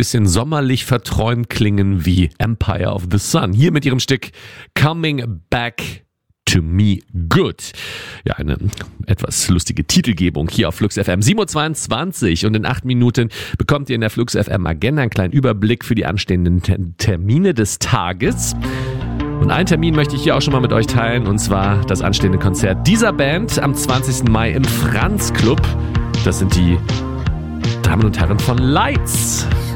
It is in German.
bisschen sommerlich verträumt klingen wie Empire of the Sun. Hier mit ihrem Stück Coming Back to Me Good. Ja, eine etwas lustige Titelgebung hier auf Flux FM. 7.22 Uhr und in 8 Minuten bekommt ihr in der Flux FM Agenda einen kleinen Überblick für die anstehenden Termine des Tages. Und einen Termin möchte ich hier auch schon mal mit euch teilen, und zwar das anstehende Konzert dieser Band am 20. Mai im Franz Club. Das sind die Damen und Herren von Lights.